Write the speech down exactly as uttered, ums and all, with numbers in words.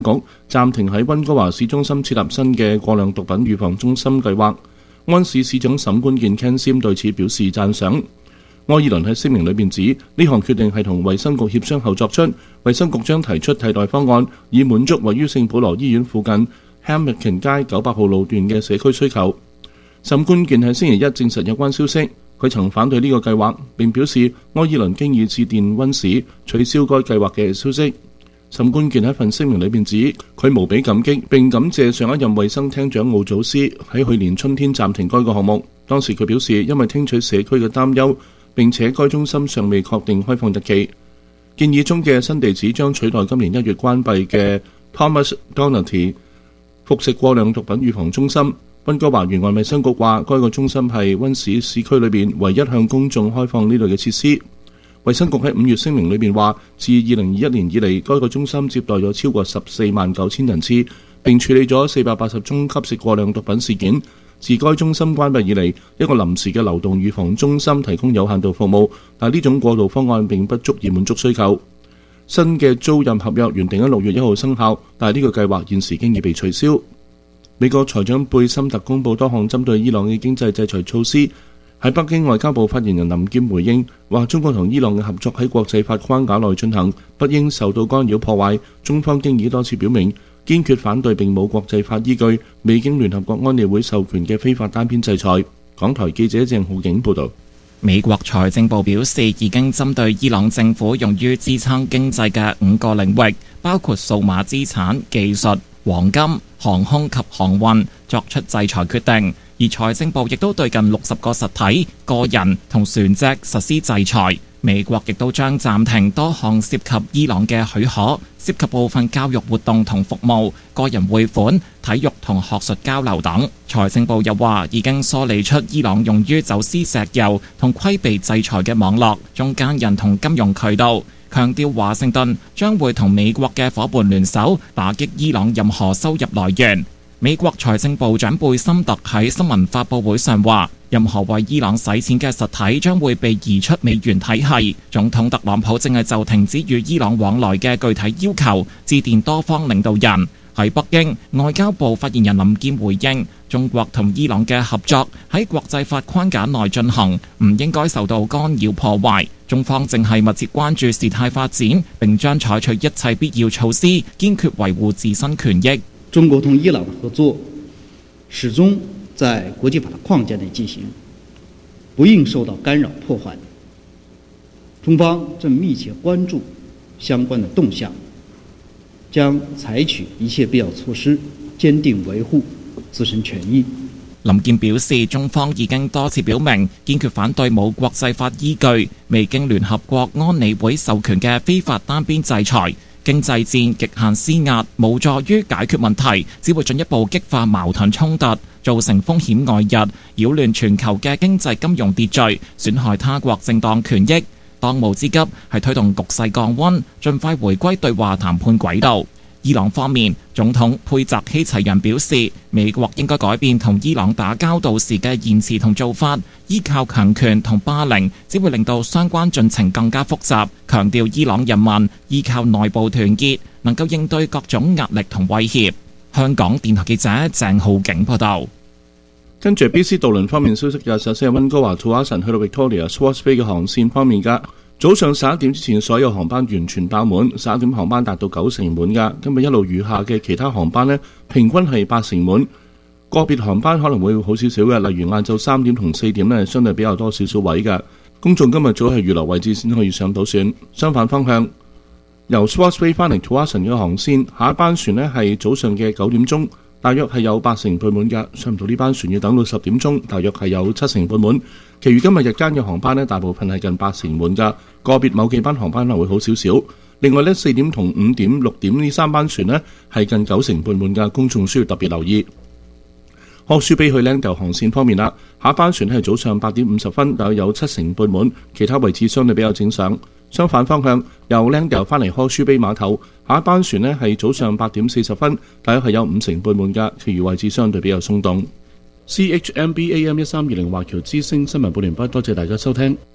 局暫停喺溫哥華市中心設立新嘅過量毒品預防中心計劃。安市市長沈冠健 Ken Sim 對此表示讚賞。愛爾蘭喺聲明裏面指，呢項決定係同衛生局協商後作出，衛生局將提出替代方案，以滿足位於聖保羅醫院附近 Hamilton 街九百號路段嘅社區需求。沈冠健喺星期一證實有關消息，佢曾反對呢個計劃，並表示愛爾蘭經已致電溫市取消該計劃嘅消息。沈冠健喺份聲明裏面指，佢無比感激並感謝上一任衛生廳長奧祖斯喺去年春天暫停該個項目。當時佢表示，因為聽取社區嘅擔憂，並且該中心尚未確定開放日期。建議中嘅新地址將取代今年一月關閉嘅 Thomas Doherty 服食過量毒品預防中心。溫哥華沿岸衛生局話，該個中心係溫市市區裏邊唯一向公眾開放呢類嘅設施。衛生局喺五月聲明裏面話，自二零二一年以嚟，該個中心接待咗超過十四萬九千人次，並處理咗四百八十宗吸食過量毒品事件。自該中心關閉以嚟，一個臨時嘅流動預防中心提供有限度服務，但呢種過渡方案並不足以滿足需求。新嘅租賃合約原定喺六月一號生效，但係呢個計劃現時經已被取消。美國財長貝森特公布多項針對伊朗嘅經濟制裁措施。喺北京，外交部發言人林劍回應話，中國同伊朗嘅合作喺國際法框架內進行，不應受到干擾破壞。中方經已多次表明堅決反對並冇國際法依據、未經聯合國安理會授權嘅非法單邊制裁。港台記者鄭浩景報道。 美國財政部表示，已經針對伊朗政府用於支撐經濟嘅五個領域，包括數碼資產、技術、黃金、航空及航運作出制裁決定。而財政部亦都對近六十個實體、個人同船隻實施制裁。美國亦都將暫停多項涉及伊朗嘅許可，涉及部分教育活動同服務、個人匯款、體育同學術交流等。財政部又話，已經梳理出伊朗用於走私石油同規避制裁嘅網絡、中間人同金融渠道，強調華盛頓將會同美國嘅夥伴聯手，打擊伊朗任何收入來源。美國財政部長貝森特喺新聞發佈會上話，任何為伊朗洗錢嘅實體將會被移出美元體系。總統特朗普正係就停止與伊朗往來嘅具體要求致電多方領導人。喺北京，外交部發言人林劍回應，中國同伊朗嘅合作喺國際法框架內進行，唔應該受到干擾破壞。中方正係密切關注事態發展，並將採取一切必要措施，堅決維護自身權益。 中國同伊朗的合作始終在國際法的框架內進行，不應受到干擾破壞。中方正密切關注相關的動向，將採取一切必要措施，堅定維護自身權益。 林健表示，中方已經多次表明堅決反對冇國際法依據、未經聯合國安理會授權嘅非法單邊制裁。經濟戰極限施壓無助於解決問題，只會進一步激化矛盾衝突，造成風險外溢，擾亂全球嘅經濟金融秩序，損害他國正當權益。當務之急係推動局勢降溫，盡快回歸對話談判軌道。伊朗方面，總統佩澤希齊揚表示，美國應該改變同伊朗打交道時嘅言辭同做法，依靠強權同霸凌只會令到相關進程更加複雜。強調伊朗人民依靠內部團結，能夠應對各種壓力同威脅。香港電台記者鄭浩景報道。 跟住 B C 渡輪方面消息，就首先係溫哥華 Tsawwassen 去到 Victoria Swartz Bay 嘅航線方面㗎。早上十一點之前，所有航班完全爆滿，十一點航班達到九成滿㗎。今日一路餘下嘅其他航班呢，平均係八成滿。個別航班可能會好少少嘅，例如晏晝三點同四點呢，相對比較多少少位㗎。公眾今日早係預留位置先可以上到船。相反方向，由 Swartz Bay 翻嚟 Tsawwassen 嘅航線，下一班船呢係早上嘅九點鐘。大約係有八成半滿㗎，上唔到呢班船要等到十點鐘，大約係有七成半滿。其餘今日日間嘅航班呢，大部分係近八成滿㗎，個別某幾班航班可能會好少少。另外呢，四點同五點、六點呢三班船呢，係近九成半滿㗎，公眾需要特別留意。柯舒比去 Langdale 航線方面啦，下一班船係早上八點五十分，大約有七成半滿，其他位置相對比較正常。相反方向，由 Langdale 翻嚟柯舒比碼頭，下一班船呢係早上八點四十分，大約係有五成半滿㗎，其餘位置相對比較鬆動。C H M B A M 一三二零華僑之聲新聞報聯播，多謝大家收聽。